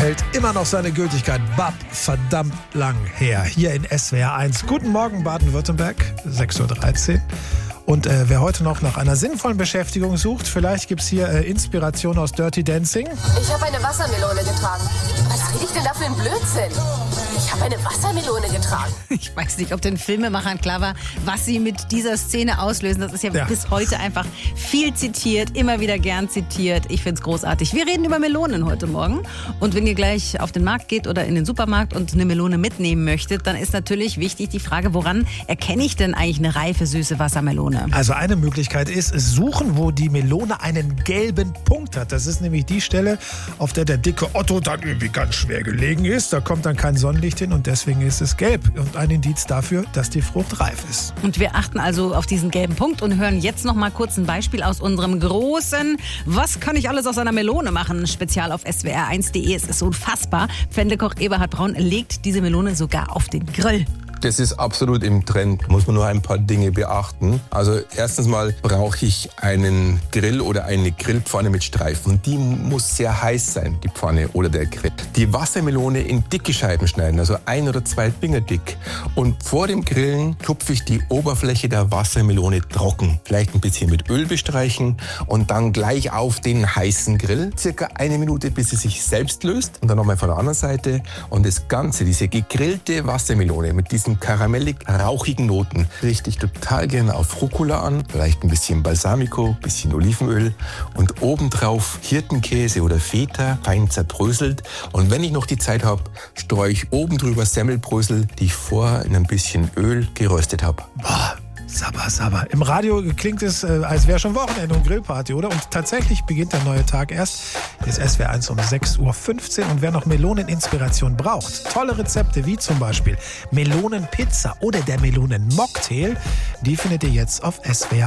hält immer noch seine Gültigkeit. Verdammt lang her. Hier in SWR 1. Guten Morgen Baden-Württemberg, 6.13 Uhr. Und wer heute noch nach einer sinnvollen Beschäftigung sucht, vielleicht gibt es hier Inspiration aus Dirty Dancing. Ich habe eine Wassermelone getragen. Was rede ich denn da für ein Blödsinn? Ich habe eine Wassermelone getragen. Ich weiß nicht, ob den Filmemachern klar war, was sie mit dieser Szene auslösen. Das ist ja bis heute einfach viel zitiert, immer wieder gern zitiert. Ich finde es großartig. Wir reden über Melonen heute Morgen. Und wenn ihr gleich auf den Markt geht oder in den Supermarkt und eine Melone mitnehmen möchtet, dann ist natürlich wichtig die Frage, woran erkenne ich denn eigentlich eine reife, süße Wassermelone? Also eine Möglichkeit ist, suchen, wo die Melone einen gelben Punkt hat. Das ist nämlich die Stelle, auf der der dicke Otto dann irgendwie ganz schwer gelegen ist. Da kommt dann kein Sonnenlicht hin und deswegen ist es gelb. Und ein Indiz dafür, dass die Frucht reif ist. Und wir achten also auf diesen gelben Punkt und hören jetzt noch mal kurz ein Beispiel aus unserem großen "Was kann ich alles aus einer Melone machen?" Spezial auf swr1.de. Es ist unfassbar. Pfändekoch Eberhard Braun legt diese Melone sogar auf den Grill. Das ist absolut im Trend, muss man nur ein paar Dinge beachten. Also erstens mal brauche ich einen Grill oder eine Grillpfanne mit Streifen. Die muss sehr heiß sein, die Pfanne oder der Grill. Die Wassermelone in dicke Scheiben schneiden, also 1 oder 2 Finger dick. Und vor dem Grillen tupfe ich die Oberfläche der Wassermelone trocken. Vielleicht ein bisschen mit Öl bestreichen und dann gleich auf den heißen Grill. Circa 1 Minute, bis sie sich selbst löst. Und dann nochmal von der anderen Seite. Und das Ganze, diese gegrillte Wassermelone mit diesen karamellig-rauchigen Noten, richte ich total gerne auf Rucola an, vielleicht ein bisschen Balsamico, ein bisschen Olivenöl und obendrauf Hirtenkäse oder Feta, fein zerbröselt. Und wenn ich noch die Zeit habe, streue ich oben drüber Semmelbrösel, die ich vorher in ein bisschen Öl geröstet habe. Boah. Sabber. Im Radio klingt es, als wäre schon Wochenende und Grillparty, oder? Und tatsächlich beginnt der neue Tag erst. Hier ist SWR 1 um 6.15 Uhr. Und wer noch Meloneninspiration braucht, tolle Rezepte wie zum Beispiel Melonenpizza oder der Melonenmocktail, die findet ihr jetzt auf SWR